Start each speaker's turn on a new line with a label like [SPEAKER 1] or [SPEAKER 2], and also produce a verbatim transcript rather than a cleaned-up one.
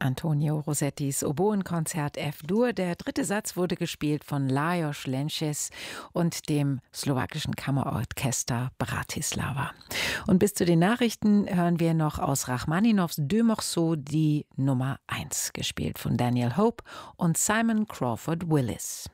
[SPEAKER 1] Antonio Rossettis Oboenkonzert F-Dur. Der dritte Satz wurde gespielt von Lajos Lences und dem slowakischen Kammerorchester Bratislava. Und bis zu den Nachrichten hören wir noch aus Rachmaninows Deux Morceaux die Nummer eins, gespielt von Daniel Hope und Simon Crawford Willis.